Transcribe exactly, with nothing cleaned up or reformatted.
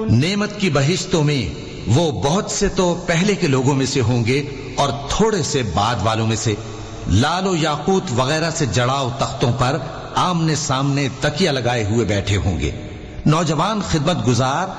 नेमत की बहिश्तों में वो बहुत से तो पहले के लोगों में से होंगे और थोड़े से बाद वालों में से। लालो याकूत वगैरह से जड़ाव तख्तों पर आमने सामने तकिया लगाए हुए बैठे होंगे। नौजवान खिदमत गुजार